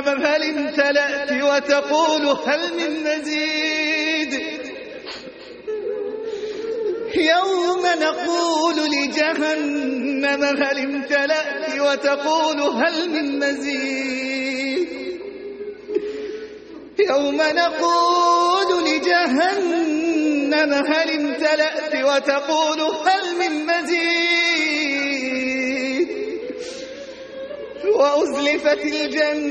هل امتلأت وتقول هل من مزيد يوم نقول لجهنم هل امتلأت وتقول هل من مزيد يوم نقول لجهنم هل امتلأت وتقول هل من مزيد وأزلفت الجنة